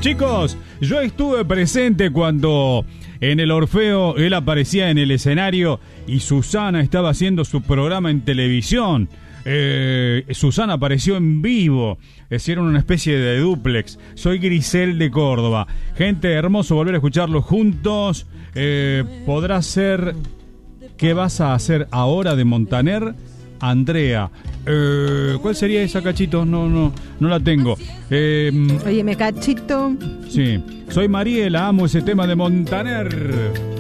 Chicos, yo estuve presente cuando en el Orfeo él aparecía en el escenario y Susana estaba haciendo su programa en televisión. Susana apareció en vivo, hicieron una especie de dúplex. Soy Grisel de Córdoba. Gente, hermoso volver a escucharlos juntos. ¿Podrá ser qué vas a hacer ahora de Montaner? Andrea, ¿cuál sería esa, Cachito? No la tengo. Oye, me Cachito. Sí, soy Mariela, amo ese tema de Montaner.